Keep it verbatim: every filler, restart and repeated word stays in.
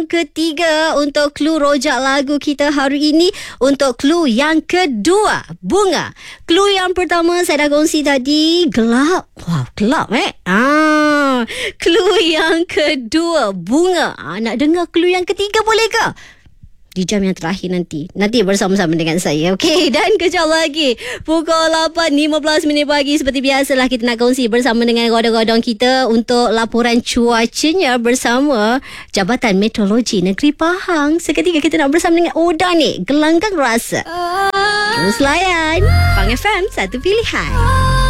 Ketiga untuk clue rojak lagu kita hari ini. Untuk clue yang kedua, bunga. Clue yang pertama saya dah kongsi tadi, gelap. Wow, gelap eh. Ah, clue yang kedua, bunga. Ah, nak dengar clue yang ketiga boleh ke? Di jam yang terakhir nanti. Nanti bersama-sama dengan saya. Okey, dan kejap lagi pukul lapan lima belas minit pagi. Seperti biasalah kita nak kongsi bersama dengan godong-godong kita untuk laporan cuacanya bersama Jabatan Meteorologi Negeri Pahang. Seketika kita nak bersama dengan Oda ni, Gelanggang Rasa. Terus layan Pang F M, satu pilihan.